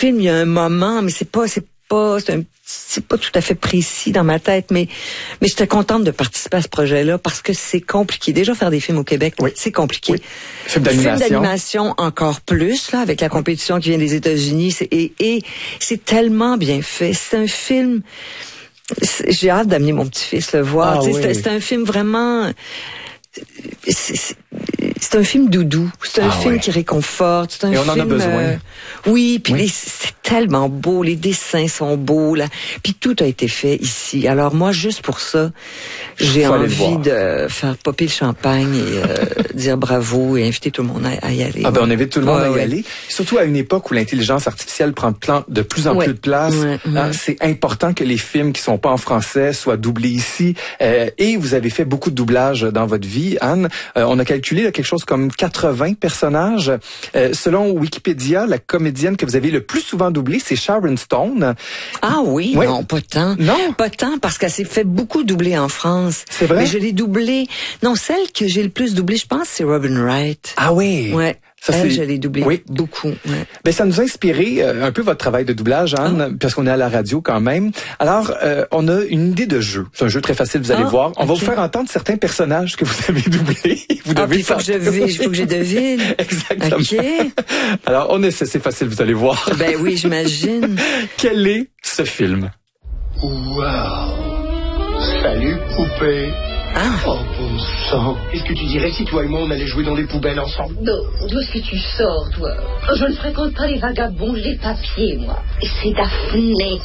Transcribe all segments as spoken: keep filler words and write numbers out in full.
film, il y a un moment, mais c'est pas, c'est pas, c'est un c'est pas tout à fait précis dans ma tête, mais mais j'étais contente de participer à ce projet-là parce que c'est compliqué. Déjà faire des films au Québec, oui. c'est compliqué. Oui. Film d'animation. Film d'animation encore plus là avec la compétition qui vient des États-Unis. C'est, et et c'est tellement bien fait. C'est un film. C'est, j'ai hâte d'amener mon petit-fils le voir. Ah, oui. c'est, c'est un film vraiment. C'est, c'est, c'est un film doudou. C'est un ah, film ouais. qui réconforte. C'est un Et on film, en a besoin. Euh, oui, puis oui. les, c'est tellement beau. Les dessins sont beaux là. Puis tout a été fait ici. Alors moi, juste pour ça, j'ai envie de faire popper le champagne et euh, dire bravo et inviter tout le monde à, à y aller. Ah ben on invite tout le monde ouais, à y ouais. aller. Surtout à une époque où l'intelligence artificielle prend de plus en ouais. plus de place. Ouais, ouais. Hein, c'est important que les films qui sont pas en français soient doublés ici. Euh, et vous avez fait beaucoup de doublages dans votre vie, Anne. Euh, on a calculé là, quelque chose comme quatre-vingts personnages. Euh, selon Wikipédia, la comédienne que vous avez le plus souvent doublée, c'est Sharon Stone. Ah oui, ouais. non, pas tant. Non, pas tant parce qu'elle s'est fait beaucoup doubler en France. C'est vrai. Mais je l'ai doublée. Non, celle que j'ai le plus doublée, je pense, c'est Robin Wright. Ah oui. Ouais. Ça, Elle, c'est... je l'ai doublée oui. beaucoup. Ouais. Ben, ça nous a inspiré euh, un peu votre travail de doublage, Anne, oh. parce qu'on est à la radio quand même. Alors, euh, on a une idée de jeu. C'est un jeu très facile, vous allez oh, voir. On okay. va vous faire entendre certains personnages que vous avez doublés. Vous ah, devez il faut que je devine. Il faut que je devine. Exactement. Okay. Alors, on essaie, c'est facile, vous allez voir. Ben oui, j'imagine. Quel est ce film? Wow! Salut, poupée! Ah. Oh, bon sang. Qu'est-ce que tu dirais si toi et moi on allait jouer dans les poubelles ensemble? Non, d'où est-ce que tu sors, toi? Je ne fréquente pas les vagabonds, les papiers, moi. C'est Daphné,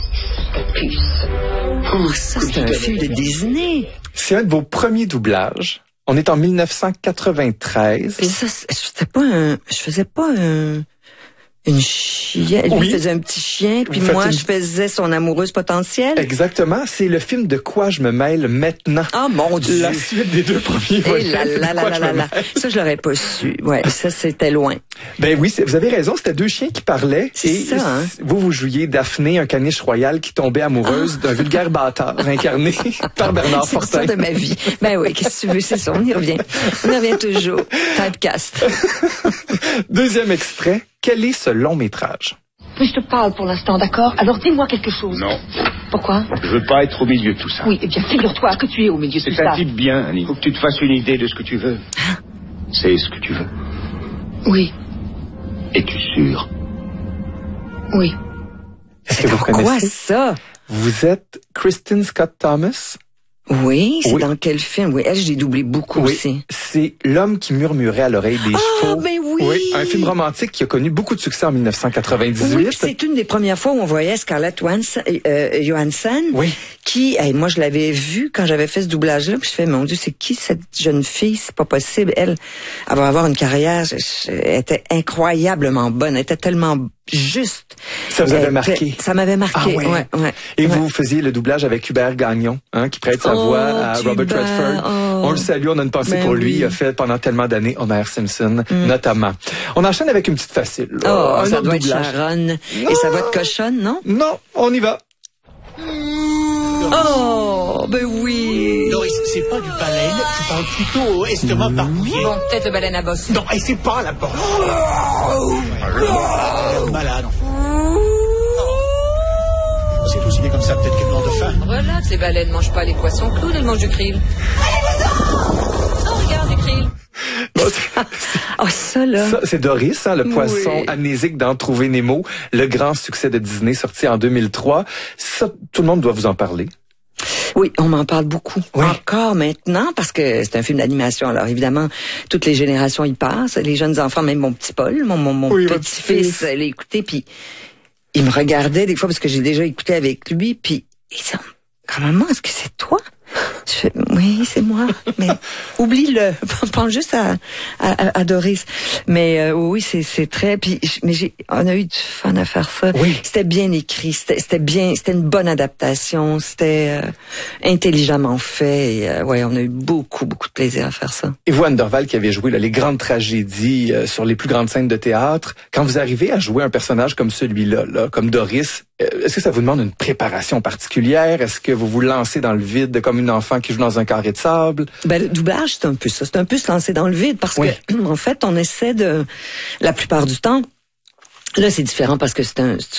puce. Oh, ça, c'est un film de Disney. C'est un de vos premiers doublages. On est en dix-neuf cent quatre-vingt-treize. Puis ça, c'était pas un... Je faisais pas un... Une chienne. Oui. Lui faisait un petit chien, puis Vous moi, une... je faisais son amoureuse potentielle. Exactement. C'est le film De quoi je me mêle maintenant. Ah, oh, mon Dieu. La suite des deux premiers volets. Et là, là, là, là, là, là. Ça, je l'aurais pas su. Ouais, ça, c'était loin. Ben oui, vous avez raison. C'était deux chiens qui parlaient. C'est et ça, hein? Vous, vous jouiez Daphné, un caniche royal qui tombait amoureuse ah. d'un vulgaire bâtard incarné par Bernard c'est Fortin. C'est ça de ma vie. Ben oui, qu'est-ce que tu veux, c'est ça. On y revient. On y revient toujours. Typecast. Deuxième extrait. Quel est ce long métrage? Mais je te parle pour l'instant, d'accord? Alors dis-moi quelque chose. Non. Pourquoi? Je veux pas être au milieu de tout ça. Oui, eh bien figure-toi que tu es au milieu de tout ça. C'est un type bien, Annie. Faut que tu te fasses une idée de ce que tu veux. Hein? C'est ce que tu veux. Oui. Es-tu sûr? Oui. Est-ce que vous quoi connaissez? Ça? Vous êtes Kristen Scott Thomas? Oui, c'est oui. dans quel film? Oui, elle, je l'ai doublé beaucoup oui. aussi. C'est L'homme qui murmurait à l'oreille des ah, chevaux. Ben oui. oui. Un film romantique qui a connu beaucoup de succès en dix-neuf cent quatre-vingt-dix-huit. Oui, c'est une des premières fois où on voyait Scarlett euh, Johansson. Oui. Qui, hey, moi, je l'avais vue quand j'avais fait ce doublage-là. Puis je fais, mon Dieu, c'est qui cette jeune fille? C'est pas possible. Elle, elle va avoir une carrière. Je, je, elle était incroyablement bonne. Elle était tellement juste. Ça vous avait elle, marqué? Ça m'avait marqué, ah, ouais. ouais, ouais. Et ouais. vous faisiez le doublage avec Hubert Gagnon, hein, qui prête sa oh, voix à Robert Hubert, Redford. Oh. On le salue, on a une pensée ben pour lui. oui. Il a fait pendant tellement d'années Homer Simpson, mm. notamment. On enchaîne avec une petite facile. Oh, un ça autre doit doublage. être Sharon. Non. Et sa voix de cochonne, non? Non, on y va. Oh, ben oui. Doris, c'est pas du baleine, je parle plutôt estomac barbouillé. Bon, peut-être le baleine à bosse. Non, et c'est pas la bosse. Oh, oh, malade, enfin. Oh. C'est aussi bien comme ça, peut-être qu'elle meurt de faim. Relax, les baleines ne mangent pas les poissons clowns, elles mangent du krill. Oh, regarde, du krill. Oh, ça, là. Ça, c'est Doris, hein, le poisson oui. amnésique d'en Trouver Nemo, le grand succès de Disney sorti en deux mille trois. Ça, tout le monde doit vous en parler. Oui, on m'en parle beaucoup. Oui. Encore maintenant, parce que c'est un film d'animation. Alors, évidemment, toutes les générations y passent. Les jeunes enfants, même mon petit Paul, mon, mon, mon oui, petit-fils, l'a écouté, puis il me regardait des fois, parce que j'ai déjà écouté avec lui, puis il disait, maman, est-ce que c'est toi? Je fais, oui, c'est moi, mais oublie-le. Pense juste à, à, à Doris. Mais euh, oui, c'est, c'est très. Puis, mais j'ai, on a eu du fun à faire ça. Oui. C'était bien écrit, c'était, c'était bien, c'était une bonne adaptation, c'était euh, intelligemment fait. Et, euh, ouais, on a eu beaucoup, beaucoup de plaisir à faire ça. Et vous, Anne Dorval, qui avez joué là, les grandes tragédies euh, sur les plus grandes scènes de théâtre, quand vous arrivez à jouer un personnage comme celui-là, là, comme Doris, euh, est-ce que ça vous demande une préparation particulière? Est-ce que vous vous lancez dans le vide comme une enfant qui joue dans un carré de sable? Ben, le doublage, c'est un peu ça. C'est un peu se lancer dans le vide parce oui. que, en fait, on essaie de, la plupart du temps, là, c'est différent parce que c'est un,